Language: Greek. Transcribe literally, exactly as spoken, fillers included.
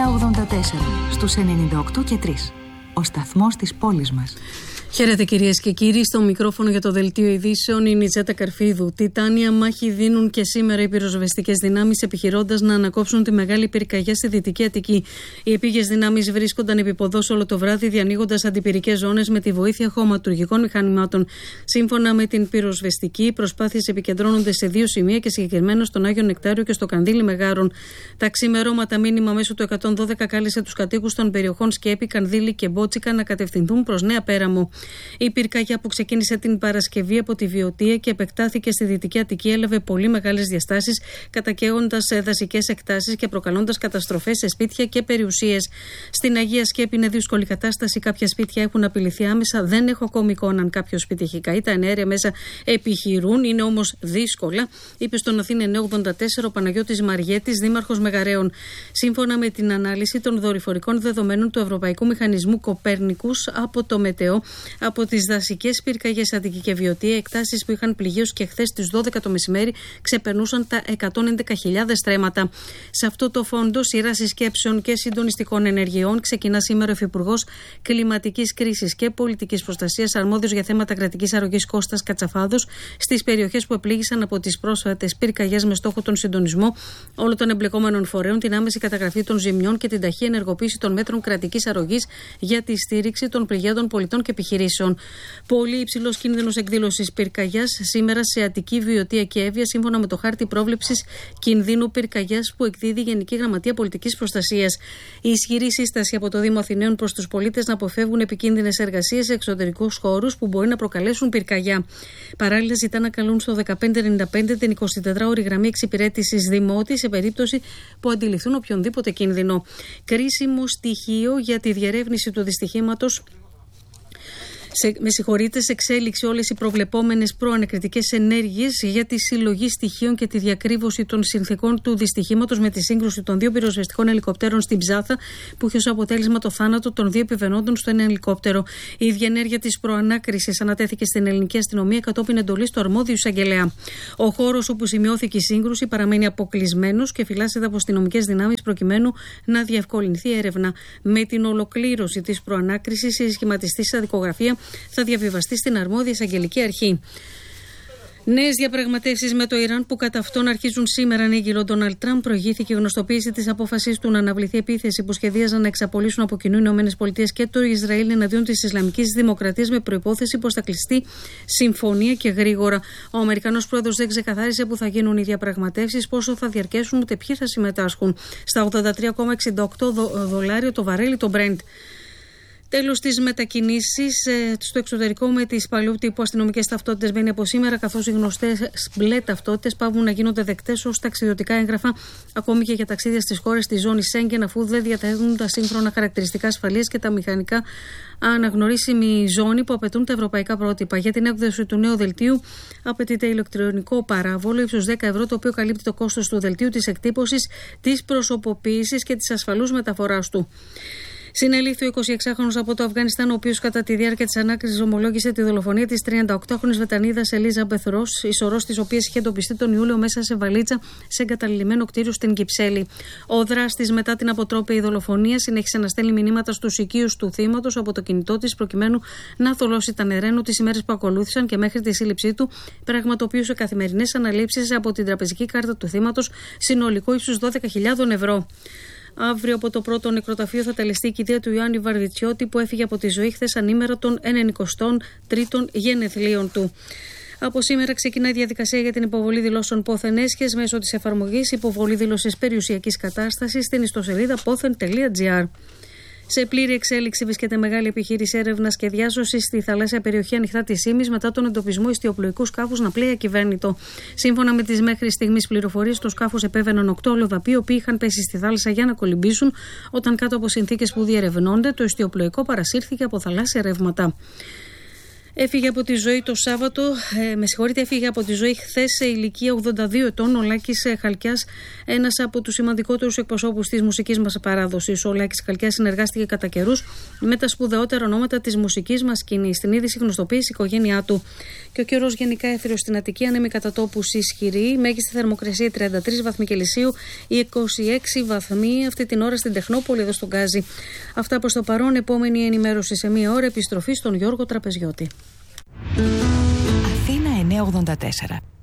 εννιά ογδόντα τέσσερα στους ενενήντα οκτώ και τρία. Ο σταθμός της πόλης μας. Χαίρετε κυρίες και κύριοι, στο μικρόφωνο για το Δελτίο Ειδήσεων η Νιτζέτα Καρφίδου. Τιτάνια μάχη δίνουν και σήμερα οι πυροσβεστικές δυνάμεις, επιχειρώντας να ανακόψουν τη μεγάλη πυρκαγιά στη Δυτική Αττική. Οι επίγειες δυνάμεις βρίσκονταν επίποδος όλο το βράδυ, διανοίγοντας αντιπυρικές ζώνες με τη βοήθεια χωματουργικών μηχανημάτων. Σύμφωνα με την πυροσβεστική, οι προσπάθειες επικεντρώνονται σε δύο σημεία και συγκεκριμένα στον Άγιο Νεκτάριο και στο Κανδύλι Μεγάρων. Τα ξημερώματα μήνυμα μέσω του εκατόν δώδεκα κάλεσε τους κατοίκους των περιοχών Σκέπη, Κανδύλι και Μπότσικα να κατευθυνθούν προς Νέα Πέραμο. Η πυρκαγιά που ξεκίνησε την Παρασκευή από τη Βιωτία και επεκτάθηκε στη Δυτική Αττική έλαβε πολύ μεγάλες διαστάσεις, κατακαίγοντας δασικές εκτάσεις και προκαλώντας καταστροφές σε σπίτια και περιουσίες. Στην Αγία Σκέπη είναι δύσκολη κατάσταση. Κάποια σπίτια έχουν απειληθεί άμεσα. Δεν έχω ακόμη εικόνα αν κάποιο σπίτι έχει καεί. Τα εναέρια μέσα επιχειρούν, είναι όμως δύσκολα, είπε στον Αθήνα εννιά ογδόντα τέσσερα ο Παναγιώτης Μαριέτης, δήμαρχος Μεγαρέων. Σύμφωνα με την ανάλυση των δορυφορικών δεδομένων του Ευρωπαϊκού Μηχανισμού Κοπέρνικους από το Μετεό, από τις δασικές πυρκαγιές Αττική και Βιωτία, εκτάσεις που είχαν πληγεί ως και χθες στις δώδεκα το μεσημέρι ξεπερνούσαν τα εκατόν έντεκα χιλιάδες στρέμματα. Σε αυτό το φόντο, σειρά συσκέψεων και συντονιστικών ενεργειών ξεκινά σήμερα ο Υφυπουργός Κλιματικής Κρίσης και Πολιτικής Προστασίας, αρμόδιος για θέματα κρατικής αρρωγής Κώστας Κατσαφάδος, στις περιοχές που επλήγησαν από τις πρόσφατες πυρκαγιές με στόχο τον συντονισμό όλων των εμπλεκόμενων φορέων, την άμεση καταγραφή των ζημιών και την ταχεία ενεργοποίηση των μέτρων κρατικής αρρωγής για τη στήριξη των πληγέντων πολιτών και επιχειρήσεων. Πολύ υψηλό κίνδυνο εκδήλωση πυρκαγιά σήμερα σε Αττική, Βιωτία και Εύβοια, σύμφωνα με το χάρτη πρόβλεψης κινδύνου πυρκαγιά που εκδίδει η Γενική Γραμματεία Πολιτικής Προστασίας. Η ισχυρή σύσταση από το Δήμο Αθηναίων προς τους πολίτες να αποφεύγουν επικίνδυνες εργασίες σε εξωτερικούς χώρους που μπορεί να προκαλέσουν πυρκαγιά. Παράλληλα, ζητά να καλούν στο δεκαπέντε ενενήντα πέντε την εικοσιτετράωρη γραμμή εξυπηρέτησης Δημότη σε περίπτωση που αντιληφθούν οποιονδήποτε κίνδυνο. Κρίσιμο στοιχείο για τη διερεύνηση του δυστυχήματος. Σε, με συγχωρείτε, σε εξέλιξη όλες οι προβλεπόμενες προανακριτικές ενέργειες για τη συλλογή στοιχείων και τη διακρύβωση των συνθηκών του δυστυχήματος με τη σύγκρουση των δύο πυροσβεστικών ελικοπτέρων στην Ψάθα, που είχε ως αποτέλεσμα το θάνατο των δύο επιβαινόντων στο ένα ελικόπτερο. Η ίδια ενέργεια της προανάκρισης ανατέθηκε στην ελληνική αστυνομία κατόπιν εντολής του αρμόδιου εισαγγελέα. Ο χώρος όπου σημειώθηκε η σύγκρουση παραμένει αποκλεισμένος και φυλάσσεται από αστυνομικές δυνάμεις προκειμένου να διευκολυνθεί η έρευνα. Με την ολοκλήρωση της προανάκρισης, η σχηματιστή στα δικογραφία θα διαβιβαστεί στην αρμόδια εισαγγελική αρχή. Νέες διαπραγματεύσεις με το Ιράν που κατά αυτόν αρχίζουν σήμερα, ανήγγειλε ο Ντόναλντ Τραμπ. Προηγήθηκε η γνωστοποίηση της απόφασής του να αναβληθεί επίθεση που σχεδίαζαν να εξαπολύσουν από κοινού οι ΗΠΑ και το Ισραήλ εναντίον της Ισλαμικής Δημοκρατίας, με προϋπόθεση πως θα κλειστεί συμφωνία και γρήγορα. Ο Αμερικανός πρόεδρος δεν ξεκαθάρισε πού θα γίνουν οι διαπραγματεύσεις, πόσο θα διαρκέσουν, ούτε ποιοι θα συμμετάσχουν. Στα ογδόντα τρία κόμμα εξήντα οκτώ δολάρια το βαρέλι το Brent. Τέλος της μετακινήσεις ε, στο εξωτερικό με τις παλιού τύπου αστυνομικές ταυτότητες μπαίνει από σήμερα, καθώς οι γνωστές μπλε ταυτότητες πάβουν να γίνονται δεκτές ως ταξιδιωτικά έγγραφα, ακόμη και για ταξίδια στις χώρες της ζώνης Σέγγεν, αφού δεν διατηρούν τα σύγχρονα χαρακτηριστικά ασφαλείας και τα μηχανικά αναγνωρίσιμη ζώνη που απαιτούν τα ευρωπαϊκά πρότυπα. Για την έκδοση του νέου δελτίου απαιτείται ηλεκτρονικό παράβολο ύψους δέκα ευρώ, το οποίο καλύπτει το κόστος του δελτίου, της εκτύπωσης, της προσωποποίησης και της ασφαλούς μεταφοράς του. Συνελήφθη ο εικοσιεξάχρονος από το Αφγανιστάν, ο οποίος κατά τη διάρκεια της ανάκρισης ομολόγησε τη δολοφονία της τριανταοκτάχρονης Βρετανίδας Ελίζαμπεθ Ρος, η σωρός της οποίας είχε εντοπιστεί τον Ιούλιο μέσα σε βαλίτσα σε εγκαταλειμμένο κτίριο στην Κυψέλη. Ο δράστης, μετά την αποτρόπαιη δολοφονία, συνέχισε να στέλνει μηνύματα στους οικείους του θύματος από το κινητό της, προκειμένου να θολώσει τα νερά τις ημέρες που ακολούθησαν και μέχρι τη σύλληψή του, πραγματοποιούσε καθημερινές αναλήψεις από την τραπεζική κάρτα του θύματος, συνολικό ύψους δώδεκα χιλιάδες ευρώ. Αύριο από το πρώτο νεκροταφείο θα τελεστεί η κηδεία του Ιωάννη Βαρβιτσιώτη, που έφυγε από τη ζωή χθες ανήμερα των ενενηκοστών τρίτων γενεθλίων του. Από σήμερα ξεκινά η διαδικασία για την υποβολή δηλώσεων πόθεν έσχες μέσω της εφαρμογής υποβολή δήλωσης περιουσιακής κατάστασης στην ιστοσελίδα πόθεν τελεία τζι άρ. Σε πλήρη εξέλιξη βρίσκεται μεγάλη επιχείρηση έρευνας και διάσωσης στη θαλάσσια περιοχή ανοιχτά της Ήμης μετά τον εντοπισμό ιστιοπλοϊκού σκάφους να πλέει ακυβέρνητο. Σύμφωνα με τις μέχρι στιγμής πληροφορίες, το σκάφος επέβαιναν οκτώ αλλοδαποί, οι οποίοι είχαν πέσει στη θάλασσα για να κολυμπήσουν, όταν κάτω από συνθήκες που διερευνώνται το ιστιοπλοϊκό παρασύρθηκε από θαλάσσια ρεύματα. Έφυγε από τη ζωή το Σάββατο, ε, με συγχωρείτε, έφυγε από τη ζωή χθες σε ηλικία ογδόντα δύο ετών ο Λάκης Χαλκιάς, ένας από τους σημαντικότερους εκπροσώπους της μουσικής μας παράδοσης. Ο Λάκης Χαλκιάς συνεργάστηκε κατά καιρούς με τα σπουδαιότερα ονόματα της μουσικής μας σκηνής. Στην είδηση γνωστοποίησε η οικογένειά του. Και ο καιρός γενικά έθριος στην Αττική, ανέμοι κατά τόπους ισχυρή, μέγιστη θερμοκρασία τριάντα τρεις βαθμοί Κελσίου, οι είκοσι έξι βαθμοί αυτή την ώρα στην Τεχνόπολη εδώ στον Γκάζι. Αυτά προς το παρόν, επόμενη ενημέρωση σε μία ώρα, επιστροφή στον Γιώργο Τραπεζιώτη. Αθήνα εννιακόσια ογδόντα τέσσερα.